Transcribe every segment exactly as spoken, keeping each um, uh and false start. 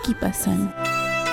आपकी पसंद।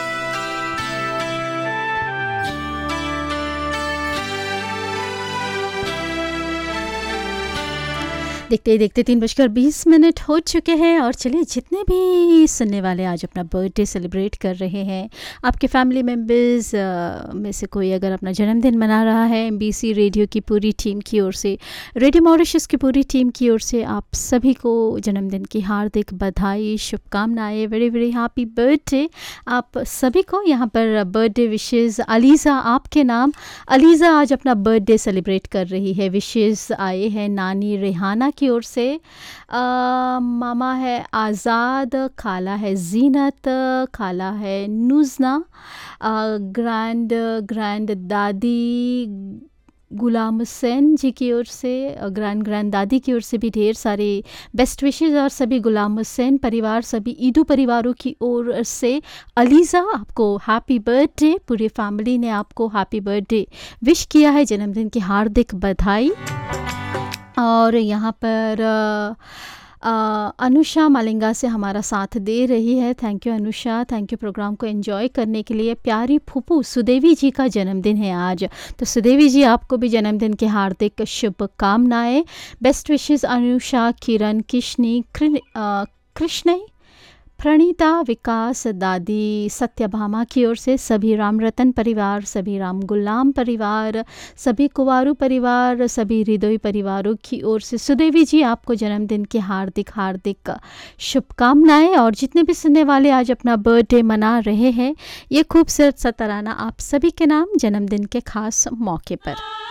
देखते ही देखते तीन बजकर बीस मिनट हो चुके हैं और चलिए जितने भी सुनने वाले आज अपना बर्थडे सेलिब्रेट कर रहे हैं, आपके फैमिली मेम्बर्स में से कोई अगर अपना जन्मदिन मना रहा है, एमबीसी रेडियो की पूरी टीम की ओर से, रेडियो मॉरिशस की पूरी टीम की ओर से आप सभी को जन्मदिन की हार्दिक बधाई, शुभकामनाएं, वेरी वेरी हैप्पी बर्थडे आप सभी को। यहाँ पर बर्थडे विशेज़ अलीज़ा आपके नाम, अलीज़ा आज अपना बर्थडे सेलिब्रेट कर रही है। विशेज़ आए हैं नानी रेहाना की ओर से, आ, मामा है आज़ाद, खाला है जीनत, खाला है नुज़ना, ग्रैंड ग्रैंड दादी गुलाम हुसैन जी की ओर से, ग्रैंड ग्रैंड दादी की ओर से भी ढेर सारे बेस्ट विशेज़ और सभी गुलाम हुसैन परिवार, सभी ईदू परिवारों की ओर से अलीज़ा आपको हैप्पी बर्थडे। पूरी फैमिली ने आपको हैप्पी बर्थडे विश किया है, जन्मदिन की हार्दिक बधाई। और यहाँ पर आ, आ, अनुषा मालिंगा से हमारा साथ दे रही है। Thank you Anusha, thank you programme को एंजॉय करने के लिए। प्यारी फूफू सुदेवी जी का जन्मदिन है आज, तो सुदेवी जी आपको भी जन्मदिन की हार्दिक शुभकामनाएं। बेस्ट विशेस अनुषा, किरण, किशनी, कृष्ण, प्रणीता, विकास, दादी सत्यभामा की ओर से, सभी राम रतन परिवार, सभी राम गुलाम परिवार, सभी कुंवारू परिवार, सभी हृदय परिवारों की ओर से सुदेवी जी आपको जन्मदिन की हार्दिक हार्दिक शुभकामनाएं। और जितने भी सुनने वाले आज अपना बर्थडे मना रहे हैं, ये खूबसूरत सा तराना आप सभी के नाम जन्मदिन के खास मौके पर।